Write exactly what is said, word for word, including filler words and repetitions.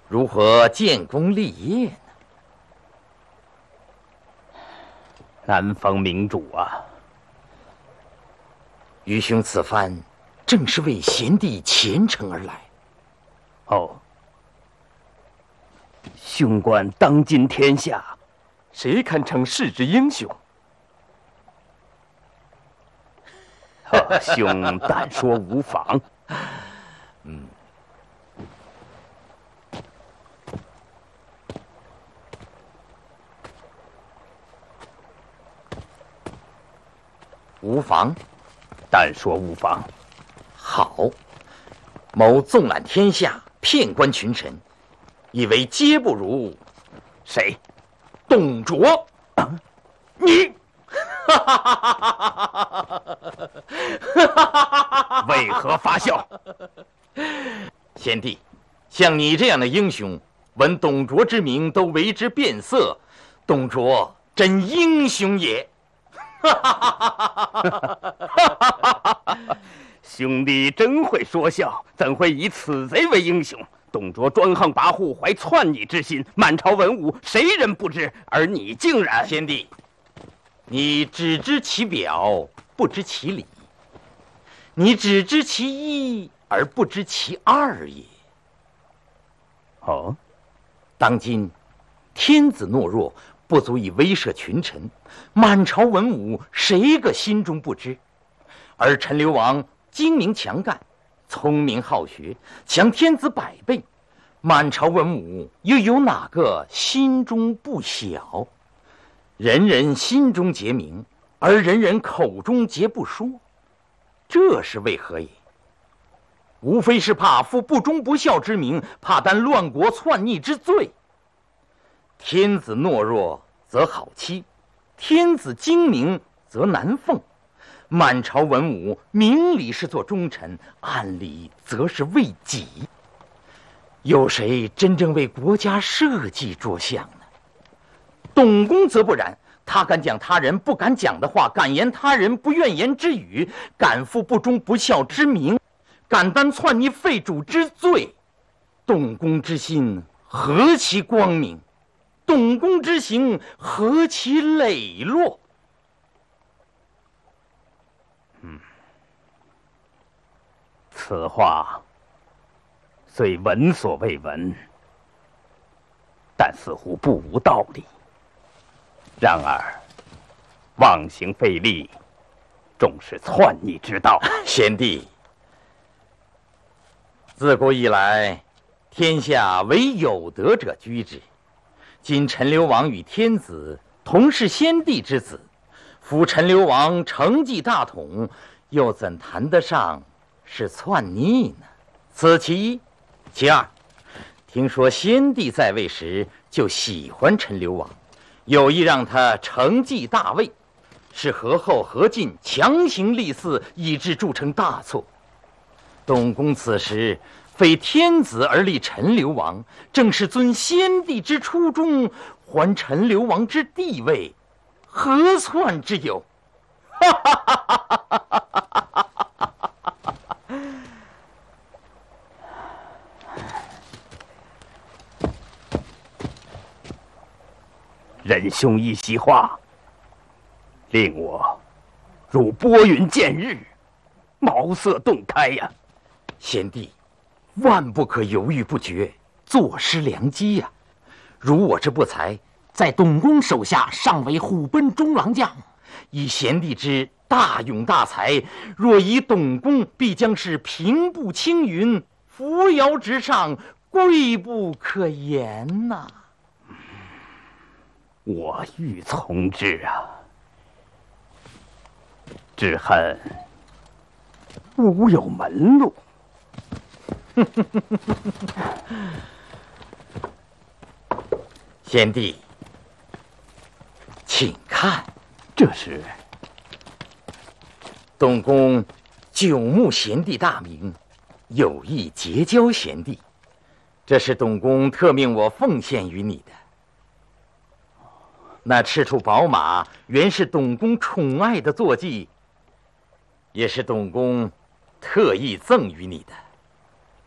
如何建功立业呢？ 南方明主啊， 愚兄此番正是为贤弟前程而来。 哦，兄观当今天下，谁堪称世之英雄？哦、兄但说无妨。 嗯。无妨， 但说无妨。 好，某纵览天下，遍观群臣，以为皆不如谁？ 董卓。啊、 你为何发笑？ 贤弟，像你这样的英雄，闻董卓之名都为之变色，董卓真英雄也。 兄弟真会说笑，怎会以此贼为英雄？董卓专横跋扈，怀篡逆之心，满朝文武谁人不知？而你竟然…… 贤弟，你只知其表，不知其理；你只知其一，而不知其二也。 哦， 当今天子懦弱，不足以威慑群臣，满朝文武谁个心中不知？而陈留王精明强干，聪明好学，强天子百倍，满朝文武又有哪个心中不晓？人人心中皆明，而人人口中皆不说，这是为何也？无非是怕负不忠不孝之名，怕担乱国篡逆之罪。天子懦弱则好欺，天子精明则难奉。满朝文武明里是做忠臣，暗里则是为己。有谁真正为国家社稷着想呢？董公则不然，他敢讲他人不敢讲的话，敢言他人不愿言之语，敢负不忠不孝之名，敢担篡逆废主之罪。董公之心何其光明，董公之行何其磊落。 嗯，此话虽闻所未闻，但似乎不无道理。然而，妄行费力，终是篡逆之道。 贤弟，自古以来，天下唯有德者居之。今陈留王与天子同是先帝之子，夫陈留王承继大统，又怎谈得上是篡逆呢？此其一。其二，听说先帝在位时就喜欢陈留王，有意让他承继大位，是何后何进强行立嗣，以致铸成大错。董公此时非天子而立陈留王，正是遵先帝之初衷，还陈留王之地位，何篡之有？ 仁兄一席话，令我如拨云见日，茅塞顿开呀！ 贤弟，万不可犹豫不决，坐失良机呀！如我之不才，在董公手下尚为虎贲中郎将，以贤弟之大勇大才，若以董公，必将是平步青云，扶摇直上，贵不可言呐、啊！ 我欲从之啊，只恨无有门路。 贤弟，请看， 这是董公久慕贤弟大名，有意结交贤弟，这是董公特命我奉献于你的。那赤兔宝马原是董公宠爱的坐骑，也是董公特意赠予你的。